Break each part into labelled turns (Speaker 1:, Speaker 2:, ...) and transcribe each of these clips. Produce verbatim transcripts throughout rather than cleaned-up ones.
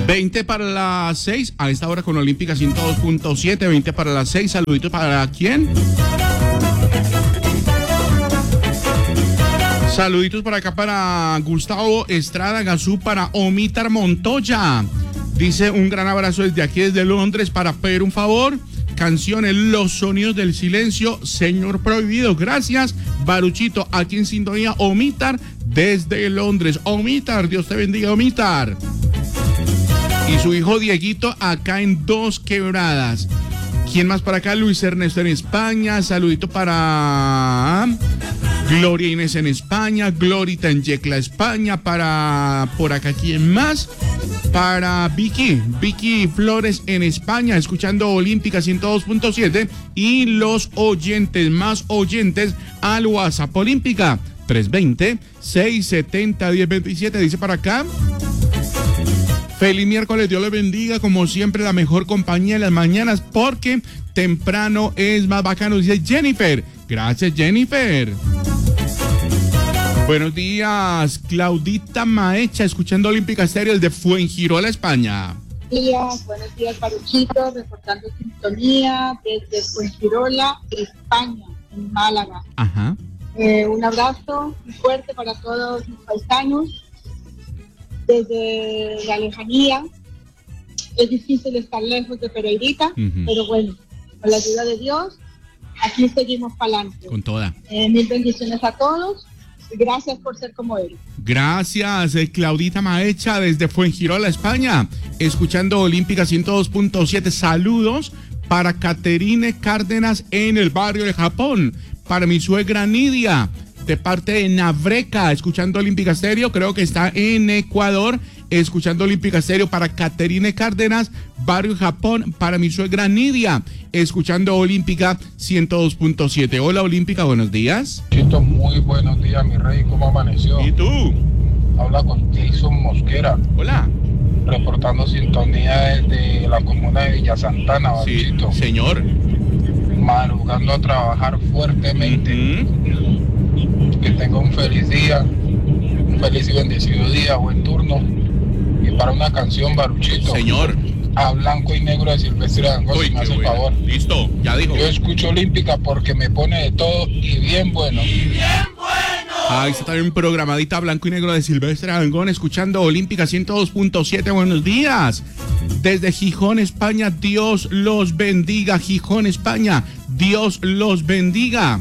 Speaker 1: veinte para las seis, a esta hora con Olímpica ciento dos punto siete, veinte para las seis, saluditos para ¿quién? Saluditos para acá para Gustavo Estrada Gazú, para Omitar Montoya. Dice un gran abrazo desde aquí, desde Londres, para pedir un favor. Canciones Los Sonidos del Silencio, Señor Prohibido. Gracias, Baruchito. Aquí en sintonía, Omitar desde Londres. Omitar, Dios te bendiga, Omitar. Y su hijo Dieguito acá en Dos Quebradas. ¿Quién más para acá? Luis Ernesto en España. Saludito para Gloria Inés en España. Glorita en Yecla, España. Para por acá, ¿quién más? Para Vicky, Vicky Flores en España, escuchando Olímpica ciento dos punto siete. Y los oyentes, más oyentes al WhatsApp Olímpica, tres veinte, seiscientos setenta, diez veintisiete. Dice para acá: feliz miércoles, Dios les bendiga, como siempre la mejor compañía en las mañanas, porque temprano es más bacano, dice Jennifer. Gracias, Jennifer. Buenos días, Claudita Maecha, escuchando Olímpica Estéreo desde Fuengirola, España.
Speaker 2: Buenos días, buenos días, Baruchito, reportando sintonía desde Fuengirola, España, en Málaga.
Speaker 1: Ajá.
Speaker 2: Eh, un abrazo muy fuerte para todos mis paisanos. Desde la lejanía, es difícil estar lejos de Pereirita, uh-huh. pero bueno, con la ayuda de Dios, aquí seguimos para adelante.
Speaker 1: Con toda.
Speaker 2: Eh, mil bendiciones a todos. Gracias por ser como él.
Speaker 1: Gracias, eh, Claudita Maecha desde Fuengirola, España, escuchando Olímpica ciento dos punto siete. Saludos para Caterine Cárdenas en el barrio de Japón, para mi suegra Nidia, de parte de Navreca, escuchando Olímpica Estéreo, creo que está en Ecuador, escuchando Olímpica Estéreo, para Caterine Cárdenas, barrio Japón, para mi suegra Nidia, escuchando Olímpica ciento dos punto siete. Hola Olímpica, buenos días.
Speaker 3: Chito, muy buenos días, mi rey, ¿cómo amaneció?
Speaker 1: ¿Y tú?
Speaker 3: Habla con Jason Mosquera.
Speaker 1: Hola.
Speaker 3: Reportando sintonía desde la comuna de Villa Santana, Baruchito.
Speaker 1: Sí, señor.
Speaker 3: Madrugando a trabajar fuertemente. Uh-huh. Que tenga un feliz día, un feliz y bendecido día, buen turno. Y para una canción, Baruchito.
Speaker 1: Señor.
Speaker 3: A Blanco y Negro de Silvestre Dangond, si me hace el favor.
Speaker 1: Listo, ya dijo.
Speaker 3: Yo escucho Olímpica porque me pone de todo y bien bueno.
Speaker 1: Y bien bueno. Ahí está también programadita Blanco y Negro de Silvestre Dangond, escuchando Olímpica ciento dos punto siete. Buenos días. Desde Gijón, España, Dios los bendiga. Gijón, España, Dios los bendiga.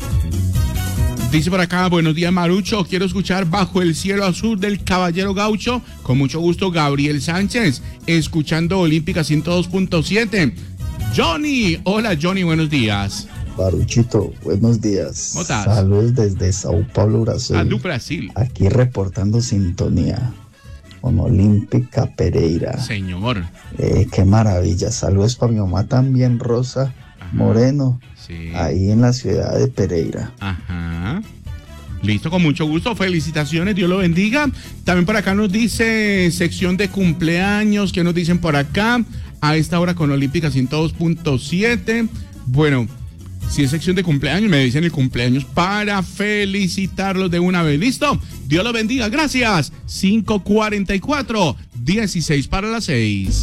Speaker 1: Dice por acá, buenos días Marucho, quiero escuchar Bajo el cielo azul del Caballero Gaucho, con mucho gusto Gabriel Sánchez, escuchando Olímpica ciento dos punto siete. Johnny, hola Johnny, buenos días.
Speaker 4: Baruchito, buenos días.
Speaker 1: ¿Cómo estás?
Speaker 4: Saludos desde Sao Paulo, Brasil.
Speaker 1: Salud, Brasil.
Speaker 4: Aquí reportando sintonía con Olímpica Pereira.
Speaker 1: Señor.
Speaker 4: Eh, qué maravilla, saludos para mi mamá también, Rosa Ajá. Moreno. Sí. Ahí en la ciudad de Pereira.
Speaker 1: Ajá. Listo, con mucho gusto. Felicitaciones, Dios lo bendiga. También por acá nos dice sección de cumpleaños. ¿Qué nos dicen por acá? A esta hora con Olímpica ciento dos punto siete. Bueno, si es sección de cumpleaños, me dicen el cumpleaños para felicitarlos de una vez. ¿Listo? Dios lo bendiga. Gracias. cinco cuarenta y cuatro, dieciséis para las seis.